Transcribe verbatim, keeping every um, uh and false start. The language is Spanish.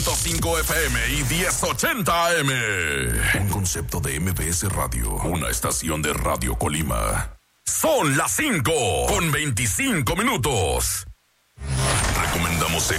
cinco F M y diez ochenta A M. Un concepto de M B S Radio, una estación de Radio Colima. Son las cinco con veinticinco minutos. Recomendamos